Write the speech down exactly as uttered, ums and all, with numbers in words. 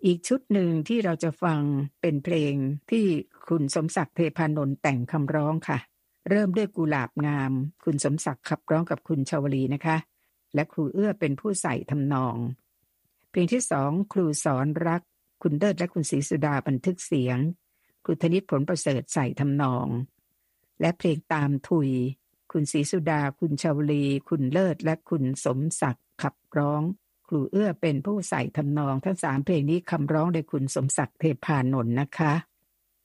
อีกชุดหนึ่งที่เราจะฟังเป็นเพลงที่คุณสมศักดิ์เทพานนท์แต่งคำร้องค่ะเริ่มด้วยกุหลาบงามคุณสมศักดิ์ขับร้องกับคุณชวลีนะคะและครูเอื้อเป็นผู้ใส่ทำนองเพลงที่สองครูสอนรักคุณเลิศและคุณศรีสุดาบันทึกเสียงครูธนิตผลประเสริฐใส่ทำนองและเพลงตามทุยคุณศรีสุดาคุณชวลีคุณเลิศและคุณสมศักดิ์ขับร้องครูเอื้อเป็นผู้ใส่ทำนองทั้งสามเพลงนี้คำร้องโดยคุณสมศักดิ์เทพานนท์นะคะ